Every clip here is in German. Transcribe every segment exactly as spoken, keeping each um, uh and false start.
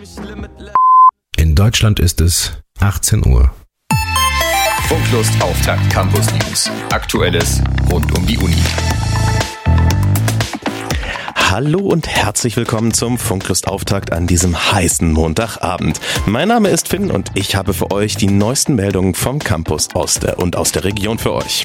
In Deutschland ist es achtzehn Uhr. Funklust Auftakt Campus News. Aktuelles rund um die Uni. Hallo und herzlich willkommen zum Funklust Auftakt an diesem heißen Montagabend. Mein Name ist Finn und ich habe für euch die neuesten Meldungen vom Campus aus der und aus der Region für euch.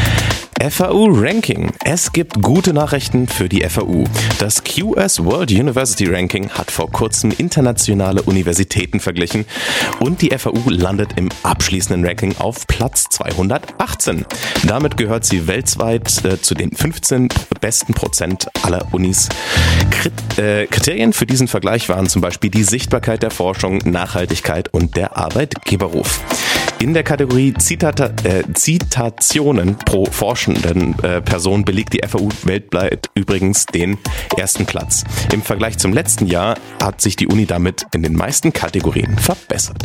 F A U-Ranking. Es gibt gute Nachrichten für die F A U. Das Q S World University Ranking hat vor kurzem internationale Universitäten verglichen und die F A U landet im abschließenden Ranking auf Platz zweihundertachtzehn. Damit gehört sie weltweit äh, zu den fünfzehn besten Prozent aller Unis. Krit- äh, Kriterien für diesen Vergleich waren zum Beispiel die Sichtbarkeit der Forschung, Nachhaltigkeit und der Arbeitgeberruf. In der Kategorie Zitata, äh, Zitationen pro forschenden äh, Person belegt die F A U weltweit übrigens den ersten Platz. Im Vergleich zum letzten Jahr hat sich die Uni damit in den meisten Kategorien verbessert.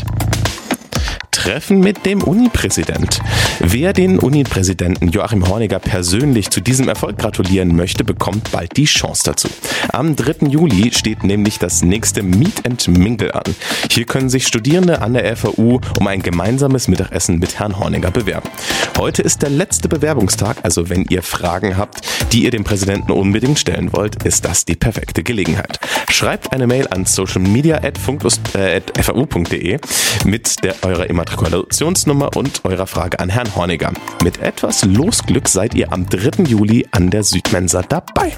Treffen mit dem Uni-Präsident. Wer den Uni-Präsidenten Joachim Horniger persönlich zu diesem Erfolg gratulieren möchte, bekommt bald die Chance dazu. Am dritten Juli steht nämlich das nächste Meet and Mingle an. Hier können sich Studierende an der F A U um ein gemeinsames Mittagessen mit Herrn Horniger bewerben. Heute ist der letzte Bewerbungstag, also wenn ihr Fragen habt, die ihr dem Präsidenten unbedingt stellen wollt, ist das die perfekte Gelegenheit. Schreibt eine Mail an socialmedia at funklust äh, at f a u punkt de mit der eurer Immatrikulationsnummer und eurer Frage an Herrn Horniger. Mit etwas Losglück seid ihr am dritten Juli an der Südmensa dabei.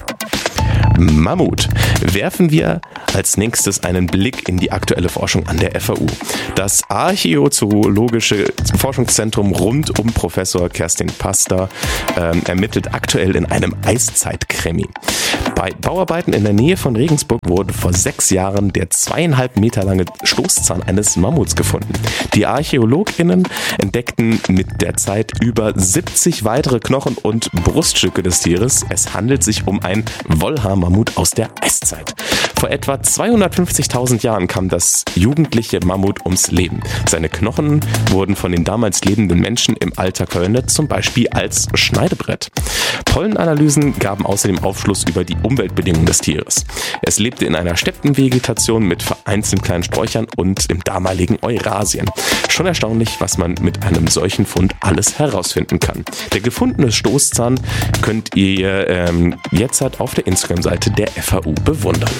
Mammut. Werfen wir als nächstes einen Blick in die aktuelle Forschung an der F A U. Das Archäozoologische Forschungszentrum rund um Professor Kerstin Pasta ähm, ermittelt aktuell in einem Eiszeit-Krimi. Bei Bauarbeiten in der Nähe von Regensburg wurde vor sechs Jahren der zweieinhalb Meter lange Stoßzahn eines Mammuts gefunden. Die ArchäologInnen entdeckten mit der Zeit über siebzig weitere Knochen und Bruststücke des Tieres. Es handelt sich um ein Wollhaar-Mammut aus der Eiszeit. Vor etwa zweihundertfünfzigtausend Jahren kam das jugendliche Mammut ums Leben. Seine Knochen wurden von den damals lebenden Menschen im Alltag verwendet, zum Beispiel als Schneidebrett. Pollenanalysen gaben außerdem Aufschluss über die Umweltbedingungen des Tieres. Es lebte in einer Steppenvegetation mit vereinzelten kleinen Sträuchern und im damaligen Eurasien. Schon erstaunlich, was man mit einem solchen Fund alles herausfinden kann. Der gefundene Stoßzahn könnt ihr ähm, jetzt halt auf der Instagram-Seite der F A U bewundern.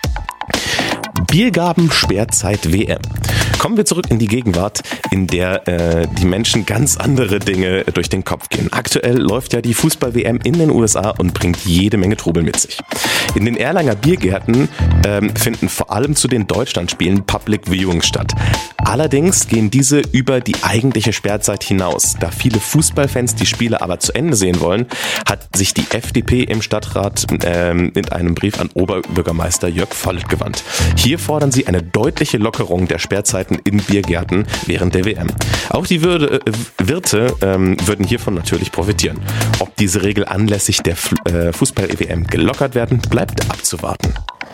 Biergaben-Sperrzeit-W M. Kommen wir zurück in die Gegenwart, in der äh, die Menschen ganz andere Dinge durch den Kopf gehen. Aktuell läuft ja die Fußball-W M in den U S A und bringt jede Menge Trubel mit sich. In den Erlanger Biergärten ähm, finden vor allem zu den Deutschlandspielen Public Viewings statt. Allerdings gehen diese über die eigentliche Sperrzeit hinaus. Da viele Fußballfans die Spiele aber zu Ende sehen wollen, hat sich die F D P im Stadtrat ähm, mit einem Brief an Oberbürgermeister Jörg Vollert gewandt. Hier fordern sie eine deutliche Lockerung der Sperrzeiten in Biergärten während der W M. Auch die Würde, äh, Wirte ähm, würden hiervon natürlich profitieren. Ob diese Regel anlässlich der F- äh, Fußball-W M gelockert werden, bleibt abzuwarten.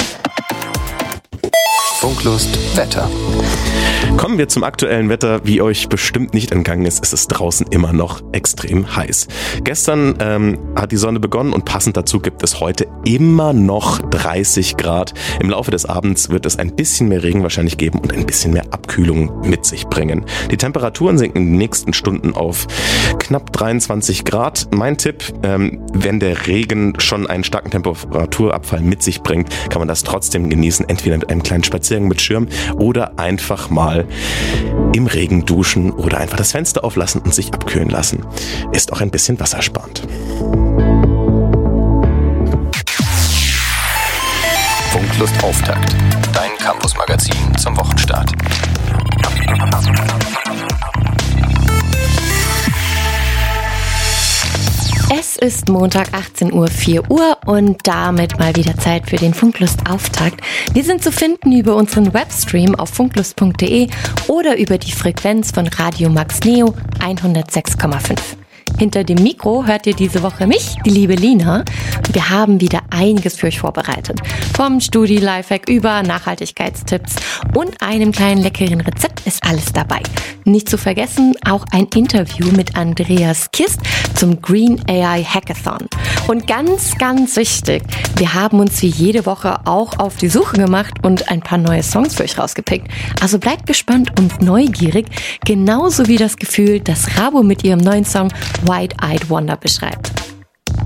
Funklust Wetter. Kommen wir zum aktuellen Wetter. Wie euch bestimmt nicht entgangen ist, ist es draußen immer noch extrem heiß. Gestern ähm, hat die Sonne begonnen und passend dazu gibt es heute immer noch dreißig Grad. Im Laufe des Abends wird es ein bisschen mehr Regen wahrscheinlich geben und ein bisschen mehr Abkühlung mit sich bringen. Die Temperaturen sinken in den nächsten Stunden auf knapp dreiundzwanzig Grad. Mein Tipp, ähm, wenn der Regen schon einen starken Temperaturabfall mit sich bringt, kann man das trotzdem genießen, entweder mit einem kleinen Spaziergang mit Schirm oder einfach mal im Regen duschen oder einfach das Fenster auflassen und sich abkühlen lassen. Ist auch ein bisschen wassersparend. Funklust Auftakt. Dein Campus-Magazin zum Wochenstart. Es ist Montag, achtzehn Uhr, vier Uhr und damit mal wieder Zeit für den Funklust-Auftakt. Wir sind zu finden über unseren Webstream auf funklust punkt de oder über die Frequenz von Radio Max Neo hundertsechs Komma fünf. Hinter dem Mikro hört ihr diese Woche mich, die liebe Lina. Wir haben wieder einiges für euch vorbereitet. Vom Studi-Lifehack über Nachhaltigkeitstipps und einem kleinen leckeren Rezept ist alles dabei. Nicht zu vergessen, auch ein Interview mit Andreas Kist zum Green A I Hackathon. Und ganz, ganz wichtig, wir haben uns wie jede Woche auch auf die Suche gemacht und ein paar neue Songs für euch rausgepickt. Also bleibt gespannt und neugierig, genauso wie das Gefühl, das Rabo mit ihrem neuen Song Wide-Eyed Wonder beschreibt.